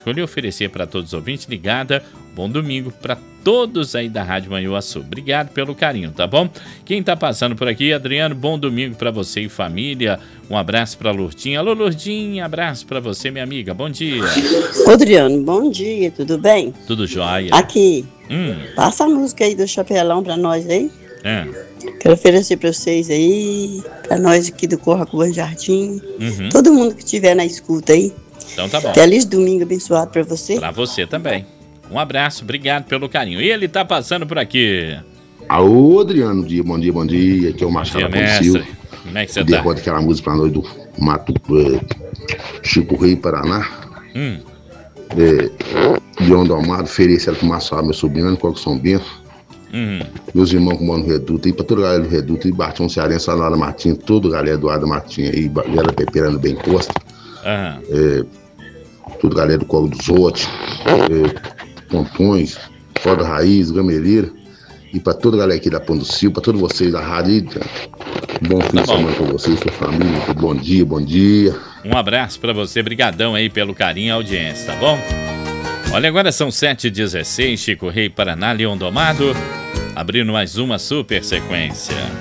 vou lhe oferecer para todos os ouvintes ligada. Bom domingo para todos aí da Rádio Manhuaçu. Obrigado pelo carinho, tá bom? Quem tá passando por aqui, Adriano, bom domingo para você e família. Um abraço para Lourdinha. Alô, Lourdinha, abraço para você, minha amiga. Bom dia. Adriano, bom dia, tudo bem? Tudo jóia. Aqui, passa a música aí do Chapelão para nós aí. Quero oferecer para vocês aí, para nós aqui do Corra com o Jardim. Todo mundo que estiver na escuta aí. Então tá bom. Feliz domingo abençoado para você. Para você também. Um abraço, obrigado pelo carinho. E ele tá passando por aqui. Alô, Adriano, bom dia, bom dia. Aqui é o Machado Silva. Como é que você tá? Derrota aquela música pra nós do Mato Chico Rei, Paraná. Leão do Almado, Ferência, Celto Massal, meu sobrinho, Coque São Bento. Meus irmãos que moram no Reduto, aí pra toda a galera do Reduto, e Bartão Cearense, Sanara Martins, toda a galera do Ada Martins aí, galera Peperando Bem Costa. Toda a galera do Colo dos Outros, Pontões, Roda Raiz, Gameleira. E pra toda a galera aqui da Pão do Sil, pra todos vocês da rádio, bom fim de semana pra vocês, sua família, bom dia, bom dia. Um abraço pra você, brigadão aí pelo carinho e audiência, tá bom? Olha, agora são 7h16, Chico Rei, Paraná, Leão do Amado, abrindo mais uma super sequência.